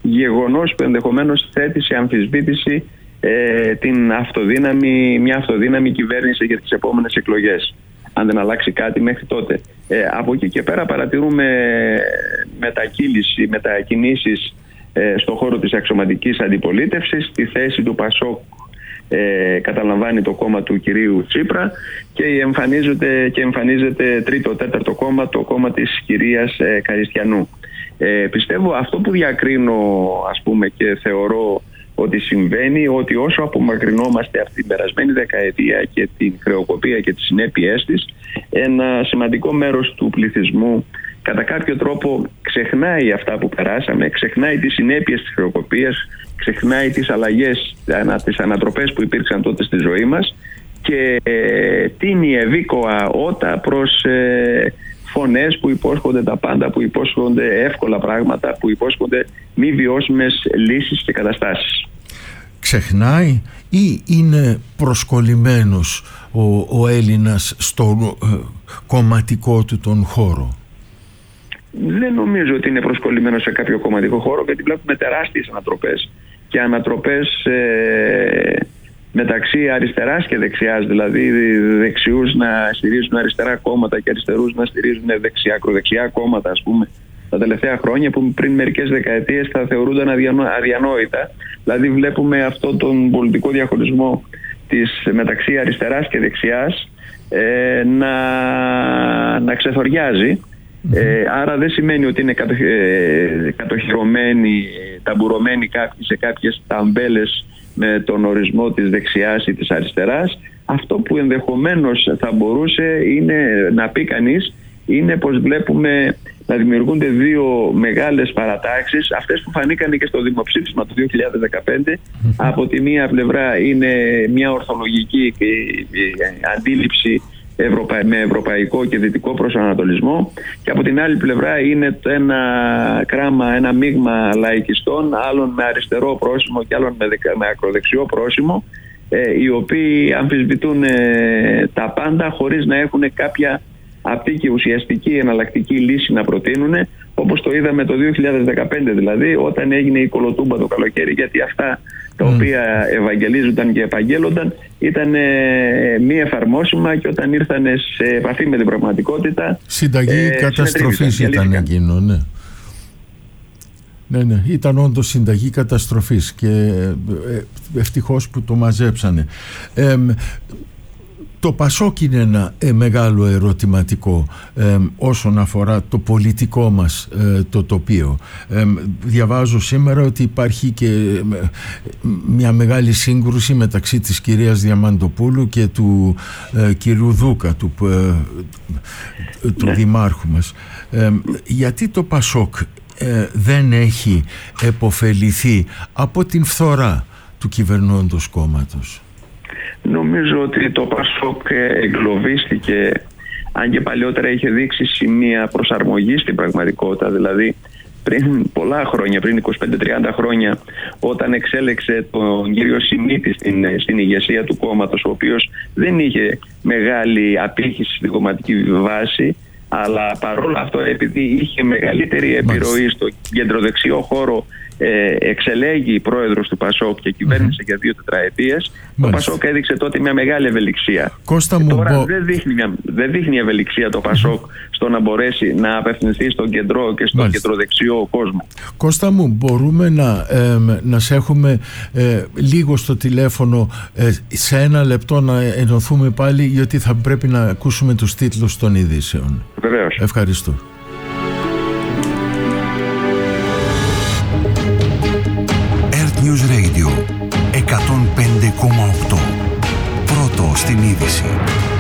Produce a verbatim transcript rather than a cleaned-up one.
γεγονός που ενδεχομένως θέτει σε αμφισβήτηση ε, την αυτοδύναμη, μια αυτοδύναμη κυβέρνηση για τις επόμενες εκλογές, αν δεν αλλάξει κάτι μέχρι τότε. Ε, από εκεί και πέρα παρατηρούμε μετακύληση, μετακινήσεις ε, στον χώρο της αξιωματικής αντιπολίτευσης. Τη θέση του Πασόκ ε, καταλαμβάνει το κόμμα του κυρίου Τσίπρα και εμφανίζεται, και εμφανίζεται τρίτο, τέταρτο κόμμα, το κόμμα της κυρίας ε, Καριστιανού. Ε, πιστεύω αυτό που διακρίνω, ας πούμε, και θεωρώ ότι συμβαίνει, ότι όσο απομακρυνόμαστε από την περασμένη δεκαετία και την χρεοκοπία και τις συνέπειές της, ένα σημαντικό μέρος του πληθυσμού κατά κάποιο τρόπο ξεχνάει αυτά που περάσαμε, ξεχνάει τις συνέπειες της χρεοκοπίας, ξεχνάει τις αλλαγές, τις ανατροπές που υπήρξαν τότε στη ζωή μας και ε, τίνει ευήκοα ότα προς ε, φωνές που υπόσχονται τα πάντα, που υπόσχονται εύκολα πράγματα, που υπόσχονται μη βιώσιμες λύσεις και καταστάσεις. Ξεχνάει ή είναι προσκολλημένος ο, ο Έλληνας στο ε, κομματικό του τον χώρο? Δεν νομίζω ότι είναι προσκολλημένος σε κάποιο κομματικό χώρο, γιατί βλέπουμε τεράστιες ανατροπές και ανατροπές ε, μεταξύ αριστεράς και δεξιάς, δηλαδή δεξιούς να στηρίζουν αριστερά κόμματα και αριστερούς να στηρίζουν δεξιά, ακροδεξιά κόμματα, ας πούμε, τα τελευταία χρόνια, που πριν μερικές δεκαετίες θα θεωρούνταν αδιανόητα. Δηλαδή βλέπουμε αυτόν τον πολιτικό διαχωρισμό της, μεταξύ αριστεράς και δεξιάς ε, να, να ξεθοριάζει. Mm-hmm. Ε, άρα δεν σημαίνει ότι είναι κατοχ, ε, κατοχυρωμένοι, ταμπουρωμένοι κάποιοι σε κάποιες ταμπέλες με τον ορισμό της δεξιάς ή της αριστεράς. Αυτό που ενδεχομένως θα μπορούσε είναι να πει κανείς είναι πως βλέπουμε να δημιουργούνται δύο μεγάλες παρατάξεις, αυτές που φανήκαν και στο δημοψήφισμα του δύο χιλιάδες δεκαπέντε. Mm-hmm. Από τη μία πλευρά είναι μια ορθολογική αντίληψη Ευρωπα... με ευρωπαϊκό και δυτικό προσανατολισμό, και από την άλλη πλευρά είναι ένα κράμα, ένα μείγμα λαϊκιστών, άλλων με αριστερό πρόσημο και άλλων με, δεκα... με ακροδεξιό πρόσημο, ε, οι οποίοι αμφισβητούν ε, τα πάντα χωρίς να έχουν κάποια απτή και ουσιαστική εναλλακτική λύση να προτείνουν, όπως το είδαμε το δύο χιλιάδες δεκαπέντε, δηλαδή όταν έγινε η κολοτούμπα το καλοκαίρι, γιατί αυτά τα mm. οποία ευαγγελίζονταν και επαγγέλλονταν ήταν ε, μη εφαρμόσιμα, και όταν ήρθαν σε επαφή με την πραγματικότητα, συνταγή ε, καταστροφής ήταν εκείνο, ναι. Ναι, ναι, ήταν όντως συνταγή καταστροφής και ε, ευτυχώς που το μαζέψανε. Ε, Το Πασόκ είναι ένα ε, μεγάλο ερωτηματικό ε, όσον αφορά το πολιτικό μας ε, το τοπίο. Ε, διαβάζω σήμερα ότι υπάρχει και ε, μια μεγάλη σύγκρουση μεταξύ της κυρίας Διαμαντοπούλου και του ε, κυρίου Δούκα, του, ε, του ναι. δημάρχου μας. Ε, γιατί το Πασόκ ε, δεν έχει επωφεληθεί από την φθορά του κυβερνώντος κόμματος? Νομίζω ότι το Πασόκ εγκλωβίστηκε, αν και παλιότερα είχε δείξει σημεία προσαρμογή στην πραγματικότητα. Δηλαδή πριν πολλά χρόνια, πριν είκοσι πέντε τριάντα χρόνια, όταν εξέλεξε τον κύριο Σιμίτη στην, στην ηγεσία του κόμματος, ο οποίος δεν είχε μεγάλη απήχηση στην κομματική βάση, αλλά παρόλα αυτό, επειδή είχε μεγαλύτερη επιρροή στο κεντροδεξιό χώρο, ε, εξελέγει πρόεδρος του Πασόκ και κυβέρνησε mm-hmm. για δύο τετραετίες, το Πασόκ έδειξε τότε μια μεγάλη ευελιξία. Κώστα μου, τώρα μπο... δεν, δείχνει μια, δεν δείχνει ευελιξία το Πασόκ mm-hmm. στο να μπορέσει να απευθυνθεί στον κεντρό και στον Μάλιστα. κεντροδεξιό κόσμο. Κώστα μου, μπορούμε να, ε, να σε έχουμε ε, λίγο στο τηλέφωνο ε, σε ένα λεπτό να ενωθούμε πάλι, γιατί θα πρέπει να ακούσουμε τους τίτλους των ειδήσεων. Βεβαίως. Ευχαριστώ. Earth News Radio εκατόν πέντε κόμμα οκτώ. Πρώτο στην είδηση.